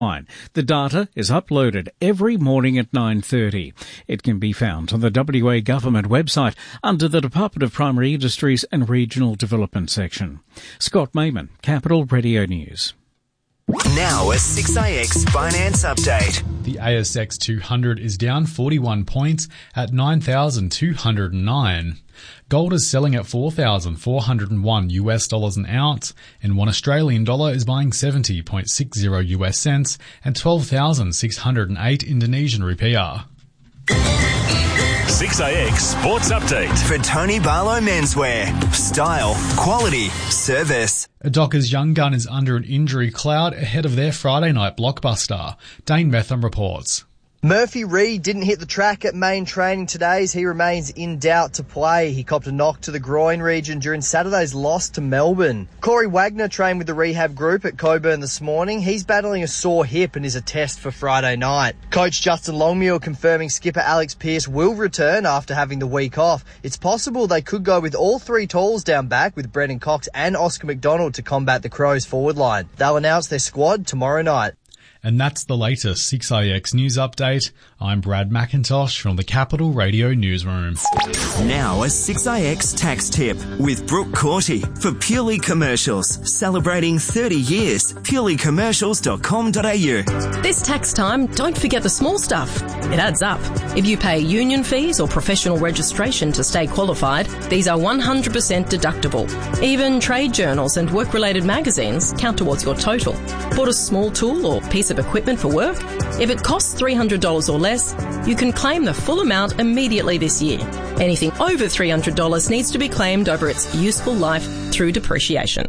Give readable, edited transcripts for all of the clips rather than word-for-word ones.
The data is uploaded every morning at 9:30. It can be found on the WA Government website under the Department of Primary Industries and Regional Development section. Scott Mayman, Capital Radio News. Now a 6AX Finance Update. The ASX 200 is down 41 points at 9,209. Gold is selling at $4,401 an ounce, and $1 Australian dollar is buying 70.60 US cents and 12,608 Indonesian rupiah. 6AX Sports Update. For Tony Barlow Menswear. Style, quality, service. Docker's young gun is under an injury cloud ahead of their Friday night blockbuster. Dane Metham reports. Murphy Reid didn't hit the track at main training today as he remains in doubt to play. He copped a knock to the groin region during Saturday's loss to Melbourne. Corey Wagner trained with the rehab group at Coburn this morning. He's battling a sore hip and is a test for Friday night. Coach Justin Longmuir confirming skipper Alex Pearce will return after having the week off. It's possible they could go with all three talls down back with Brendan Cox and Oscar McDonald to combat the Crows forward line. They'll announce their squad tomorrow night. And that's the latest 6AX News Update. I'm Brad McIntosh from the Capital Radio Newsroom. Now a 6AX tax tip with Brooke Corty for Purely Commercials. Celebrating 30 years. purelycommercials.com.au. This tax time, don't forget the small stuff. It adds up. If you pay union fees or professional registration to stay qualified, these are 100% deductible. Even trade journals and work-related magazines count towards your total. Bought a small tool or piece of equipment for work? If it costs $300 or less, you can claim the full amount immediately this year. Anything over $300 needs to be claimed over its useful life through depreciation.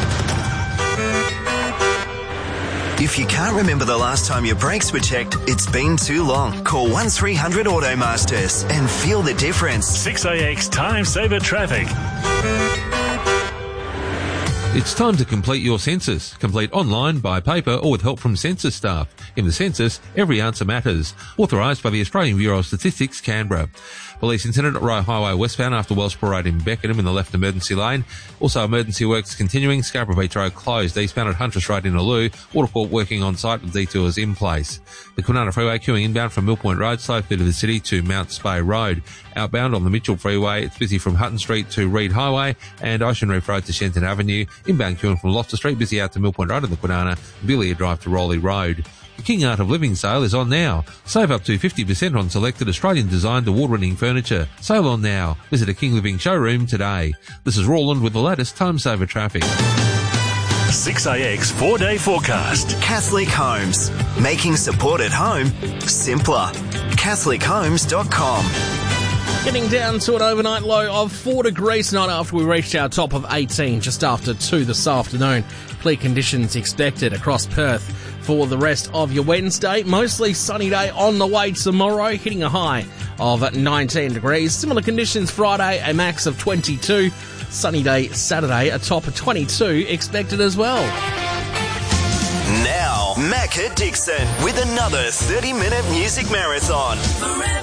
If you can't remember the last time your brakes were checked, it's been too long. Call 1300 Automasters and feel the difference. 6AX Time Saver Traffic. It's time to complete your census. Complete online, by paper or with help from census staff. In the census, every answer matters. Authorised by the Australian Bureau of Statistics, Canberra. Police incident at Roe Highway westbound after Welsh Parade in Beckenham in the left emergency lane. Also emergency works continuing. Scarborough Beach Road closed. Eastbound at Huntress Road in Aloo. Watercourt working on site with detours in place. The Kwinana Freeway queuing inbound from Mill Point Road, slow through to the city to Mount Spey Road. Outbound on the Mitchell Freeway, it's busy from Hutton Street to Reed Highway and Ocean Reef Road to Shenton Avenue. Inbound queuing from Loftus Street, busy out to Mill Point Road in the Kwinana. Billiard Drive to Rowley Road. The King Art of Living sale is on now. Save up to 50% on selected Australian-designed award-winning furniture. Sale on now. Visit a King Living showroom today. This is Roland with the latest Time Saver traffic. 6AX 4-day forecast. Catholic Homes. Making support at home simpler. CatholicHomes.com. Getting down to an overnight low of 4 degrees tonight after we reached our top of 18 just after 2 this afternoon. Clear conditions expected across Perth for the rest of your Wednesday. Mostly sunny day on the way tomorrow, hitting a high of 19 degrees. Similar conditions Friday, a max of 22. Sunny day Saturday, a top of 22 expected as well. Now, Macca Dixon with another 30-minute music marathon.